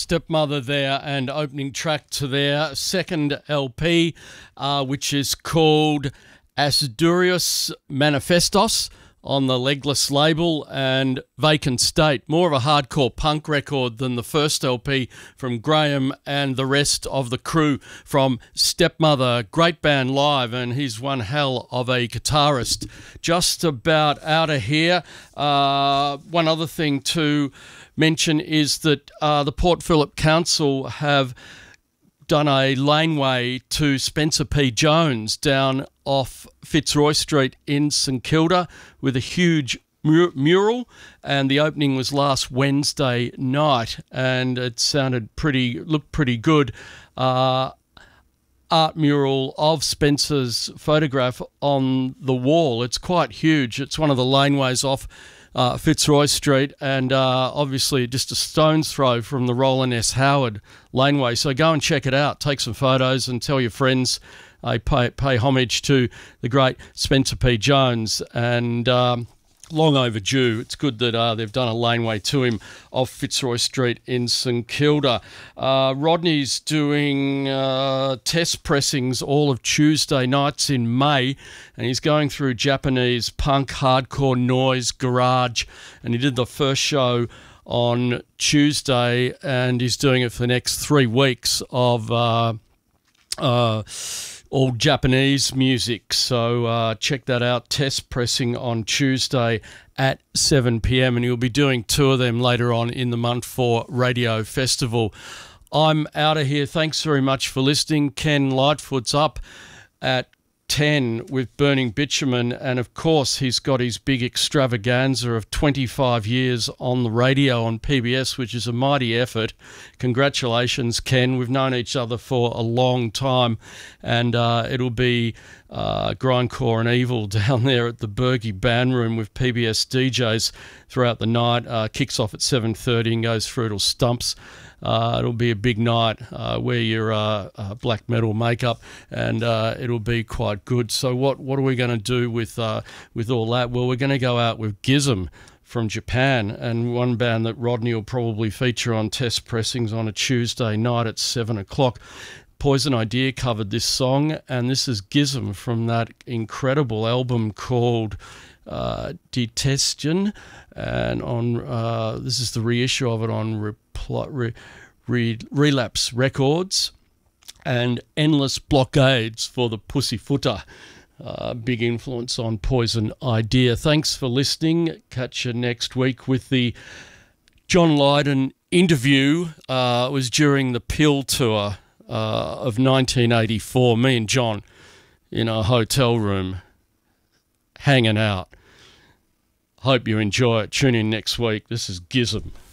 Stepmother there, and opening track to their second LP, which is called Asidurius Manifestos on the Legless label, and Vacant State. More of a hardcore punk record than the first LP from Graham and the rest of the crew from Stepmother. Great band live, and he's one hell of a guitarist. Just about out of here. One other thing to mention is that the Port Phillip Council have done a laneway to Spencer P. Jones down off Fitzroy Street in St Kilda with a huge mural, and the opening was last Wednesday night, and it looked pretty good. Art mural of Spencer's photograph on the wall. It's quite huge. It's one of the laneways off Fitzroy Street, and obviously just a stone's throw from the Roland S. Howard laneway. So go and check it out, take some photos, and tell your friends. Pay homage to the great Spencer P. Jones, and long overdue. It's good that they've done a laneway to him off Fitzroy Street in St Kilda. Rodney's doing test pressings all of Tuesday nights in May, and he's going through Japanese punk, hardcore, noise, garage, and he did the first show on Tuesday, and he's doing it for the next 3 weeks of all Japanese music. So check that out. Test pressing on Tuesday at 7 p.m, and he'll be doing 2 of them later on in the month for Radio Festival. I'm out of here. Thanks very much for listening. Ken Lightfoot's up at 10 with Burning Bitumen, and of course he's got his big extravaganza of 25 years on the radio on PBS, which is a mighty effort. Congratulations, Ken. We've known each other for a long time, and it'll be grindcore and evil down there at the Bergie Band Room with PBS DJs throughout the night. Kicks off at 7:30 and goes through till stumps. It'll be a big night. Wear your black metal makeup, and it'll be quite good. So what are we going to do with all that? Well, we're going to go out with Gizm from Japan, and one band that Rodney will probably feature on test pressings on a Tuesday night at 7 o'clock. Poison Idea covered this song, and this is Gizm from that incredible album called Detestion, and on this is the reissue of it on Relapse Records, and Endless Blockades for the Pussyfooter. Big influence on Poison Idea. Thanks for listening. Catch you next week with the John Lydon interview. It was during the Peel tour of 1984. Me and John in a hotel room hanging out. Hope you enjoy it. Tune in next week. This is Gizm.